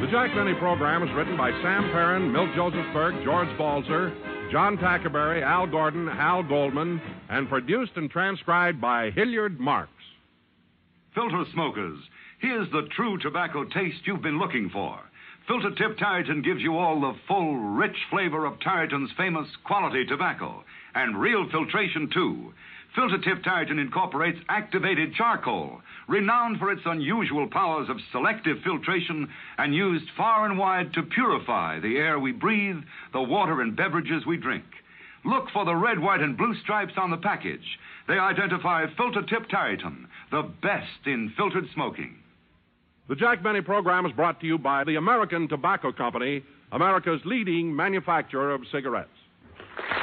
Jack Benny program is written by Sam Perrin, Milt Josephsberg, George Balzer, John Tackerberry, Al Gordon, Hal Goldman, and produced and transcribed by Hilliard Marks. Filter smokers, here's the true tobacco taste you've been looking for. Filter Tip Tareyton gives you all the full, rich flavor of Tareyton's famous quality tobacco, and real filtration, too. Filter Tip Tareyton incorporates activated charcoal, renowned for its unusual powers of selective filtration and used far and wide to purify the air we breathe, the water and beverages we drink. Look for the red, white, and blue stripes on the package. They identify Filter Tip Tareyton, the best in filtered smoking. The Jack Benny program is brought to you by the American Tobacco Company, America's leading manufacturer of cigarettes.